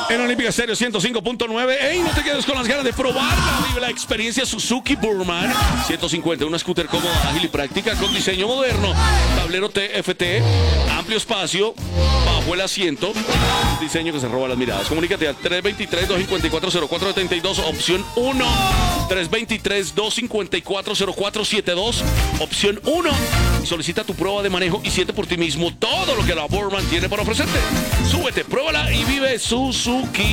En Olímpica Stereo 105.9. ¡Ey! No te quedes con las ganas de probarla. Vive la experiencia Suzuki Burman 150. Una scooter cómoda, ágil y práctica con diseño moderno. Tablero TFT, amplio espacio, bajo el asiento. Diseño que se roba las miradas. Comunícate al 323-254-0472, opción 1. 323-254-0472, opción 1. Solicita tu prueba de manejo y siente por ti mismo todo lo que la Burman tiene para ofrecerte. Súbete, pruébala y vive Suzuki.